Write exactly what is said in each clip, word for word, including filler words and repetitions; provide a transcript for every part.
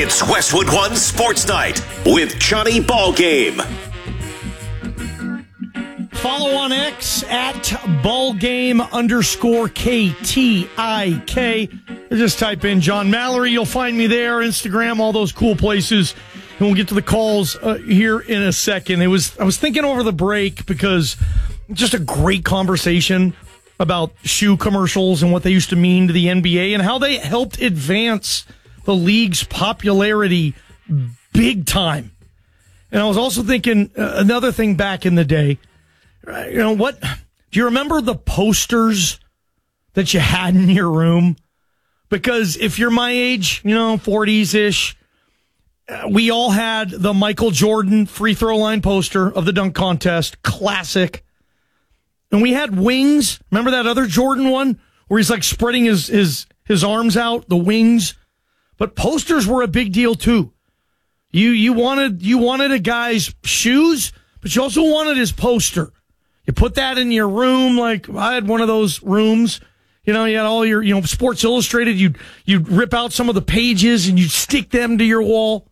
It's Westwood One Sports Night with Johnny Ballgame. Follow on X at ballgame underscore K T I K. Just type in John Mallory. You'll find me there. Instagram, all those cool places. And we'll get to the calls uh, here in a second. It was I was thinking over the break because just a great conversation about shoe commercials and what they used to mean to the N B A and how they helped advance the league's popularity big time. And I was also thinking uh, another thing back in the day. You know what? Do you remember the posters that you had in your room? Because if you're my age, you know, forties-ish, we all had the Michael Jordan free throw line poster of the dunk contest, classic. And we had wings. Remember that other Jordan one where he's like spreading his his his arms out, the wings? But posters were a big deal too. You you wanted you wanted a guy's shoes, but you also wanted his poster. You put that in your room, like I had one of those rooms. You know, you had all your, you know, Sports Illustrated. You'd, you'd rip out some of the pages and you'd stick them to your wall.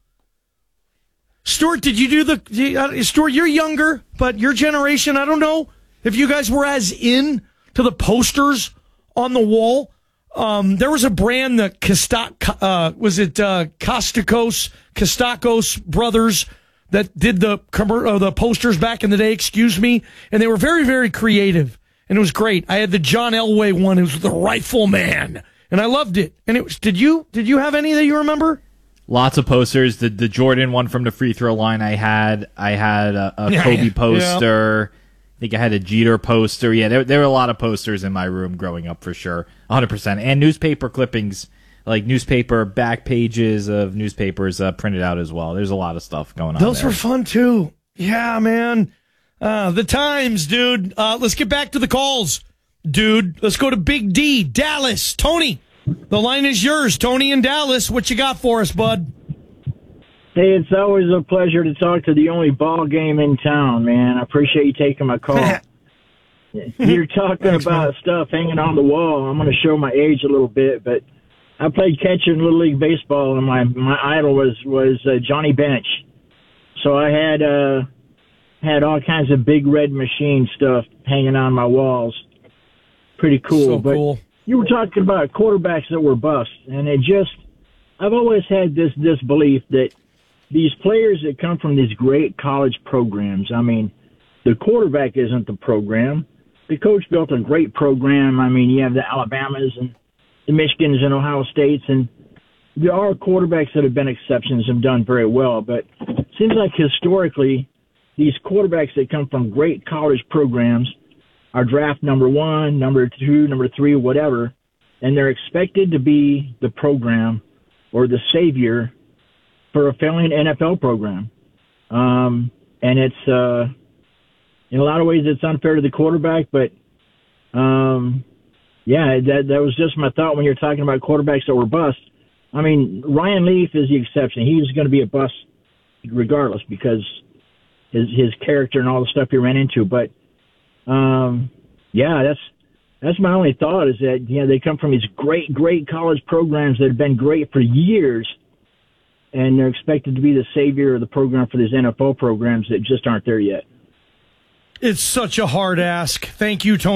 Stuart, did you do the, uh, Stuart, you're younger, but your generation, I don't know if you guys were as in to the posters on the wall. Um, there was a brand that Costa, uh, was it, uh, Costakos, Costakos Brothers that did the uh, the posters back in the day, excuse me, and they were very, very creative, and it was great. I had the John Elway one, it was the Rifleman, and I loved it. And it was, did you did you have any that you remember? Lots of posters. The the Jordan one from the free throw line I had. I had a, a Yeah, Kobe yeah. poster. I think I had a Jeter poster. Yeah, there, there were a lot of posters in my room growing up for sure, one hundred percent. And newspaper clippings. Like newspaper back pages of newspapers uh, printed out as well. There's a lot of stuff going on. Those there. were fun too. Yeah, man. Uh, the times, dude. Uh, let's get back to the calls, dude. Let's go to Big D, Dallas. Tony, the line is yours. Tony in Dallas. What you got for us, bud? Hey, it's always a pleasure to talk to the only ball game in town, man. I appreciate you taking my call. You're talking Thanks, about man. stuff hanging on the wall. I'm going to show my age a little bit, but I played catcher in Little League Baseball, and my, my idol was, was uh, Johnny Bench. So I had uh, had all kinds of big red machine stuff hanging on my walls. Pretty cool. So but cool. You were talking about quarterbacks that were bust, and it just, I've always had this, this belief that these players that come from these great college programs, I mean, the quarterback isn't the program. The coach built a great program. I mean, you have the Alabamas and the Michigans and Ohio States, and there are quarterbacks that have been exceptions and have done very well, but it seems like historically these quarterbacks that come from great college programs are draft number one, number two, number three, whatever, and they're expected to be the program or the savior for a failing N F L program. Um, and it's, uh, in a lot of ways, it's unfair to the quarterback, but um, yeah, that that was just my thought when you're talking about quarterbacks that were bust. I mean, Ryan Leaf is the exception. He was going to be a bust regardless because his his character and all the stuff he ran into. But um, yeah, that's that's my only thought is that you know they come from these great great college programs that have been great for years, and they're expected to be the savior of the program for these N F L programs that just aren't there yet. It's such a hard ask. Thank you, Tony.